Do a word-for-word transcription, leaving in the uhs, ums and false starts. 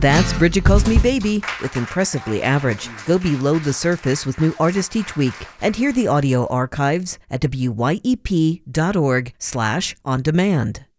That's Bridget Calls Me Baby with Impressively Average. Go below the surface with new artists each week and hear the audio archives at W Y E P dot org slash on demand.